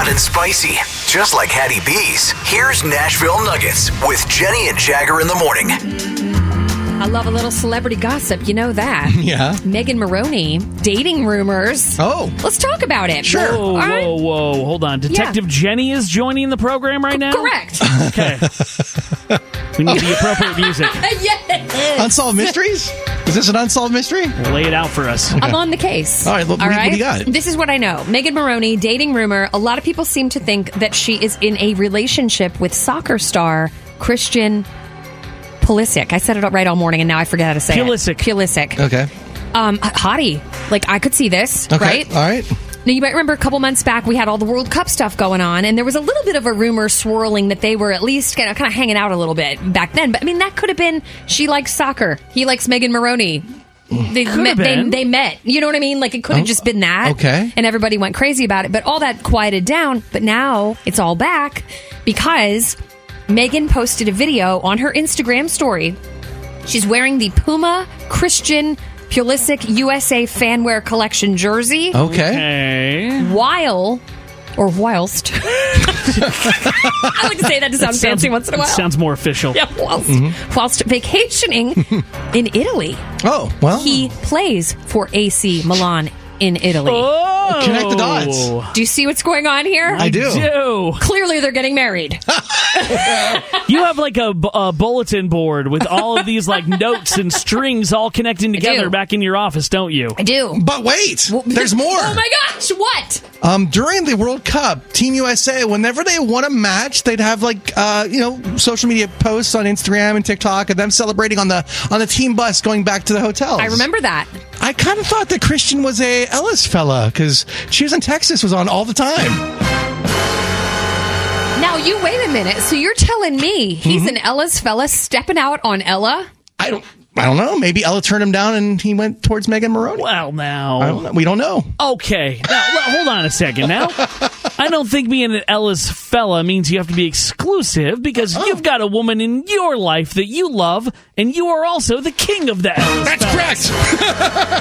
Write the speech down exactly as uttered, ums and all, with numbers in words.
hot and spicy, just like Hattie B's. Here's Nashville Nuggets with Jenny and Jagger in the morning. I love a little celebrity gossip. You know that. Yeah. Megan Maroney, dating rumors. Oh. Let's talk about it. Sure. Whoa, All right. whoa, whoa. Hold on. Detective Yeah. Jenny is joining the program right now? Correct. Okay. We need the appropriate music. Yes. Unsolved Mysteries? Is this an unsolved mystery? Lay it out for us. I'm on the case. All right, what- what do you- what do you got? This is what I know. Megan Maroney, dating rumor. A lot of people seem to think that she is in a relationship with soccer star Christian Pulisic. I said it right all morning, and now I forget how to say Pulisic. it. Pulisic. Okay. Um, hottie. Like, I could see this, Okay. right? All right. Now, you might remember a couple months back, we had all the World Cup stuff going on, and there was a little bit of a rumor swirling that they were at least kind of, kind of hanging out a little bit back then. But, I mean, that could have been, she likes soccer. He likes Megan Maroney. They Could met, have they, been. they met. You know what I mean? Like, it could have Oh, just been that. okay. And everybody went crazy about it. But all that quieted down. But now it's all back because Megan posted a video on her Instagram story. She's wearing the Puma Christian Pulisic U S A Fanwear Collection jersey. Okay. Okay. While, or whilst. I like to say that to sound fancy once in a while. Sounds more official. Yeah, whilst, Mm-hmm. whilst vacationing in Italy. Oh, well. He plays for A C Milan in Italy. Oh! Connect the dots. Do you see what's going on here? I do. Do. Clearly, they're getting married. You have like a, bu- a bulletin board with all of these like notes and strings all connecting together do. back in your office, don't you? I do. But wait, there's more. Oh my gosh, what? Um, during the World Cup, Team U S A, whenever they won a match, they'd have like uh, you know social media posts on Instagram and TikTok of them celebrating on the on the team bus going back to the hotels. I remember that. I kind of thought that Christian was a Ellis fella because she was in Texas, was on all the time. Now, you wait a minute. So you're telling me he's an Ella's fella stepping out on Ella? I don't. I don't know. Maybe Ella turned him down and he went towards Megan Maroney. Well, now. I don't know. We don't know. Okay. Now, l- hold on a second now. I don't think being an Ellis fella means you have to be exclusive because Oh. you've got a woman in your life that you love, and you are also the king of the Ellis That's fellas. correct.